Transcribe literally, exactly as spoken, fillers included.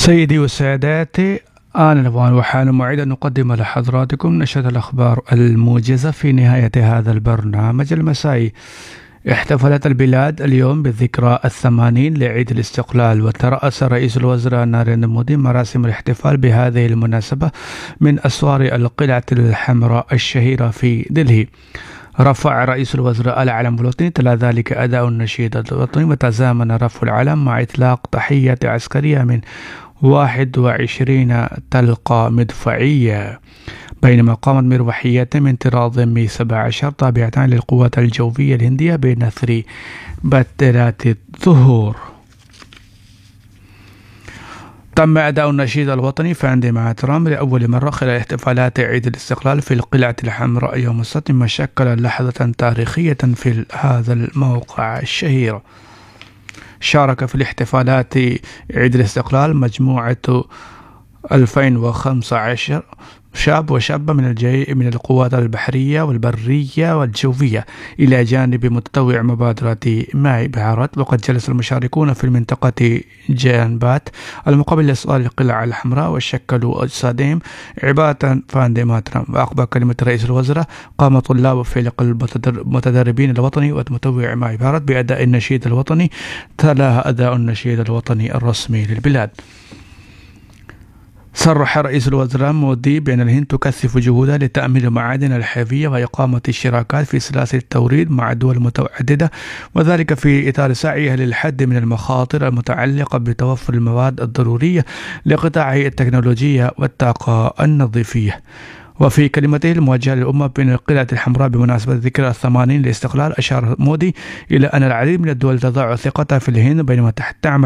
سيدي وسادتي، آن الأوان وحان موعد أن نقدم لحضراتكم نشرة الأخبار الموجزة في نهاية هذا البرنامج المسائي. احتفلت البلاد اليوم بالذكرى الثمانين لعيد الاستقلال، وترأس رئيس الوزراء ناريندرا مودي مراسم الاحتفال بهذه المناسبة من أسوار القلعة الحمراء الشهيرة في دلهي. رفع رئيس الوزراء العلم الوطني، تلا ذلك أداء النشيد الوطني، وتزامن رفع العلم مع إطلاق تحية عسكرية من واحد وعشرين طلقة مدفعية، بينما قامت مروحيات من طراز مي سبعة عشر تابعتان للقوات الجوية الهندية بنثر بتلات الظهور. تم أداء النشيد الوطني في اندماج ترامب لأول مرة خلال احتفالات عيد الاستقلال في القلعة الحمراء يوم السبت، مما شكل لحظة تاريخية في هذا الموقع الشهير. شارك في الاحتفالات عيد الاستقلال مجموعة ألفين وخمسة عشر شاب وشابة من الجي من القوات البحرية والبرية والجوية، إلى جانب متطوع مبادرة ماي بحارات. وقد جلس المشاركون في المنطقة جانبات المقابل لأسوار القلعة الحمراء وشكلوا أجسادهم عبارة فاندماترا. وأقبل كلمة رئيس الوزراء، قام طلاب فريق المتدربين الوطني ومتطوع ماي بحارات بأداء النشيد الوطني، تلاها أداء النشيد الوطني الرسمي للبلاد. صرح رئيس الوزراء مودي بأن الهند تكثف جهودها لتأمين المعادن الحيوية وإقامة الشراكات في سلاسل التوريد مع دول متعددة، وذلك في إطار سعيها للحد من المخاطر المتعلقة بتوفر المواد الضرورية لقطاع التكنولوجيا والطاقة النظيفية. وفي كلمته الموجهة للأمة بين القلعة الحمراء بمناسبة ذكرى الثمانين للاستقلال، أشار مودي إلى أن العديد من الدول تضع ثقتها في الهند، بينما تعمل